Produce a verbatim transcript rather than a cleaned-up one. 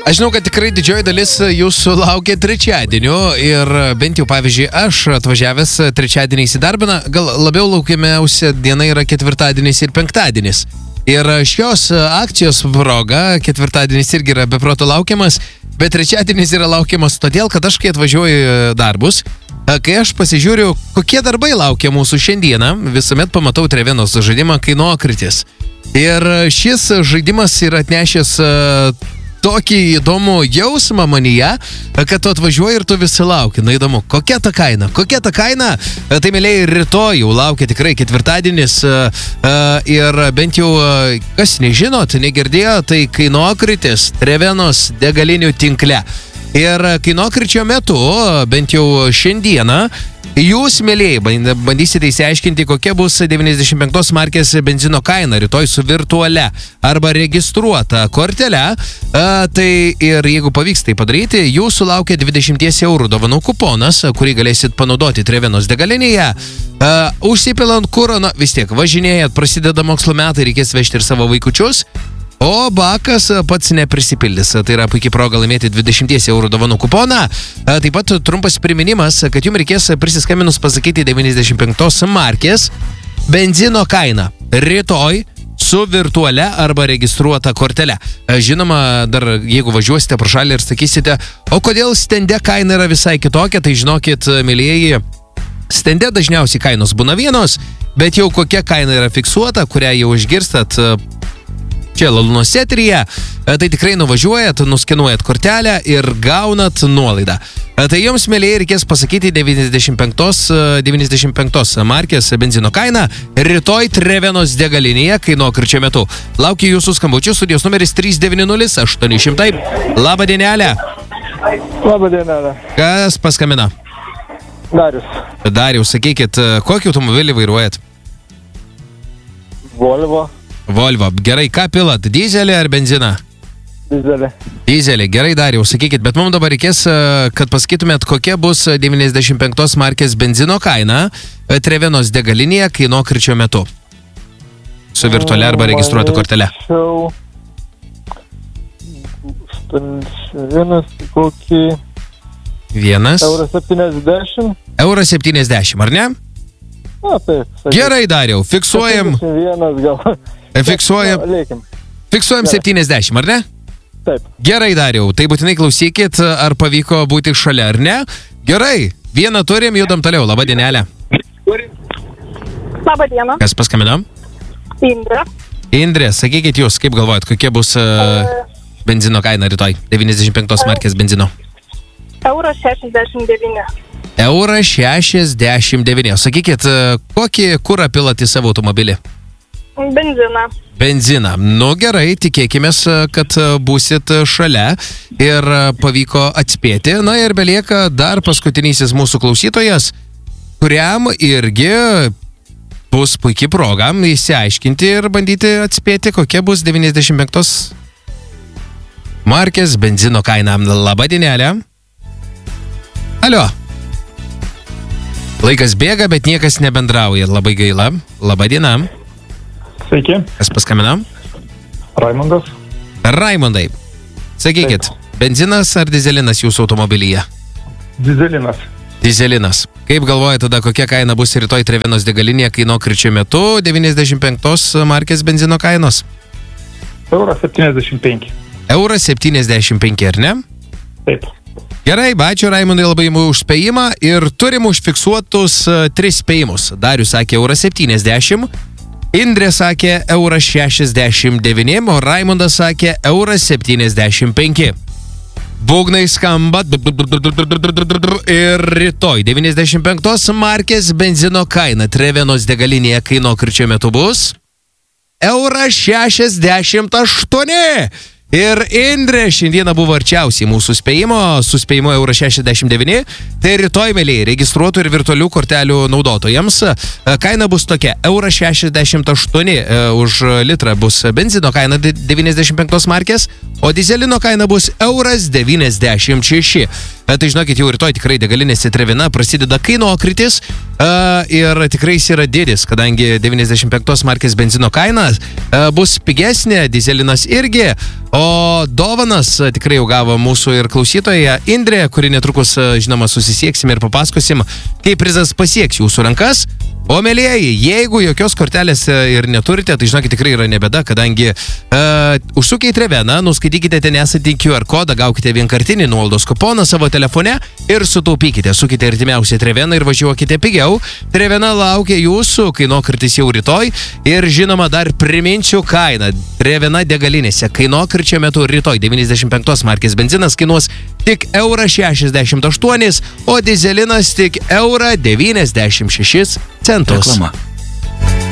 Aš žinau, kad tikrai didžioji dalis jūsų laukia trečiadienio ir bent jau, pavyzdžiui, aš atvažiavęs trečiadieniais į darbą, gal labiau laukiamiausia diena yra ketvirtadienis ir penktadienis. Ir šios akcijos proga ketvirtadienis irgi yra beproto laukiamas, bet trečiadienis yra laukiamas todėl, kad aš kai atvažiuoju į darbus, kai aš pasižiūriu, kokie darbai laukia mūsų šiandieną, visuomet pamatau Trevenos žaidimą Kainokritis. Ir šis žaidimas yra atnešęs tokį įdomų jausmą manyje, kad tu atvažiuoji ir tu visi lauki. Na įdomu, kokia ta kaina? Kokia ta kaina? Tai, mėlėjai, rytoj jau laukia tikrai ketvirtadienis ir bent jau, kas nežinot, negirdėjo, tai Kainokritis Trevenos degalinių tinkle. Ir Kainokričio metu, bent jau šiandieną, jūs, mėlėjai, bandysite įsiaiškinti, kokia bus devyniasdešimt penktos markės benzino kaina rytoj su virtualia arba registruota kortele. A, tai ir jeigu pavyks tai padaryti, jūsų laukia dvidešimt eurų dovanų kuponas, kurį galėsit panaudoti Trevenos degalinėje. A, užsipilant kuro, na vis tiek, važinėjat, prasideda mokslo metai, reikės vežti ir savo vaikučius. O bakas pats neprisipildys. Tai yra puikiai proga laimėti dvidešimt eurų dovanų kuponą. Taip pat trumpas priminimas, kad jums reikės prisiskambinus pasakyti devyniasdešimt penktos markės benzino kainą rytoj su virtualia arba registruota kortele. Žinoma, dar jeigu važiuosite pro šalį ir sakysite, o kodėl stende kaina yra visai kitokia, tai žinokit, mėlyjeji, stende dažniausiai kainos būna vienos, bet jau kokia kaina yra fiksuota, kurią jau išgirstat čia Lalunos eteryje, tai tikrai nuvažiuojat, nuskenuojat kortelę ir gaunat nuolaidą. Tai jums, mėlyje, reikės pasakyti devyniasdešimt penktos markės benzino kainą rytoj Trevenos degalinėje Kainokričio metu. Laukiu jūsų skambučių, studijos numeris trys devyni nulis aštuoni šimtai. Labą dienelę. Labą dienelę. Kas paskambina? Darius. Darius, sakykit, kokį automobilį vairuojat? Volvo. Volvo. Gerai, ką pilat? Dizelį ar benziną? Dizelį. Dizelį. Gerai, Dariau, sakykit, bet mums dabar reikės, kad pasakytumėt, kokia bus devyniasdešimt penktos markės benzino kaina Trevenos degalinėje Kainokričio metu. Su virtualia arba registruota kortelė. Vienas kokį... Vienas. Euras septyniasdešimt. Euras septyniasdešimt, ar ne? Na, taip. Sakyt. Gerai, Dariau, fiksuojam. Vienas gal. Fiksuojam. Lėkim. Fiksuojam septyniasdešimt, ar ne? Taip. Gerai, Dariau, tai būtinai klausykit, ar pavyko būti šalia, ar ne? Gerai, vieną turim, judam toliau. Labą dienelę. Labą dieną. Kas paskambino? Indrė. Indrė, sakykit jūs, kaip galvojat, kokia bus uh, benzino kaina rytoj? devyniasdešimt penktos markės benzino. Euras šešiasdešimt devyni. Euras šešiasdešimt devyni. Sakykit, kokį kurą pilat į savo automobilį? Benziną. Benziną. Nu gerai, tikėkimės, kad būsit šalia ir pavyko atspėti. Na ir belieka dar paskutinysis mūsų klausytojas, kuriam irgi bus puikiai proga įsiaiškinti ir bandyti atspėti, kokia bus devyniasdešimt penktos markės benzino kaina. Labą dienelę. Alio. Laikas bėga, bet niekas nebendrauja. Labai gaila. Labą dieną. Sveiki. Kas paskambina? Raimondas. Raimondai. Sakykit, taip. Benzinas ar dizelinas jūsų automobilyje? Dizelinas. Dizelinas. Kaip galvojate tada, kokia kaina bus rytoj Trevenos degalinėje Kainokričio metu devyniasdešimt penktos markės benzino kainos? Euras septyniasdešimt penki. Euras septyniasdešimt penki, ar ne? Taip. Gerai, ačiū Raimondai labai už spėjimą ir turim užfiksuotus uh, tris spėjimus. Darius sakė euras septyniasdešimt, Indrė sakė euras šešiasdešimt devyni, o Raimondas sakė euras septyniasdešimt penki. Būgnai skamba ir rytoj devyniasdešimt penktos markės benzino kaina Trevenos degalinėje Kainokričio metu bus euras šešiasdešimt aštuoni. Ir Indrė šiandieną buvo arčiausiai mūsų spėjimo, su spėjimu euras šešiasdešimt devyni. Tai rytoj, mėlyje, registruotų ir virtualių kortelių naudotojams kaina bus tokia. euras šešiasdešimt aštuoni už litrą bus benzino kaina devyniasdešimt penktos markės, o dizelino kaina bus euras devyniasdešimt šeši. Tai žinokit, jau rytoj tikrai degalinėse Trevena prasideda kainokritis ir tikrai jis yra didis, kadangi devyniasdešimt penktos markės benzino kaina bus pigesnė, dizelinas irgi, o dovanas tikrai jau gavo mūsų ir klausytoja Indrė, kuri netrukus, žinoma, susisieksim ir papasakosim, kaip prizas pasieks jūsų rankas. O mėlėjai, jeigu jokios kortelės ir neturite, tai žinokit, tikrai yra nebėda, kadangi uh, užsukę į Treveną, nuskaitykite ten esantį Q R kodą, gaukite vienkartinį nuolaidos kuponą savo telefone ir sutaupykite. Sukite artimiausią Treveną ir važiuokite pigiau. Trevena laukia jūsų, kainokritis jau rytoj ir žinoma dar priminsiu kainą. Trevena degalinėse kainokričio metu rytoj devyniasdešimt penktos markės benzinas kainuos tik eurą šešiasdešimt aštuonis, o dizelinas tik eurą devyniasdešimt šešis centus. Reklama.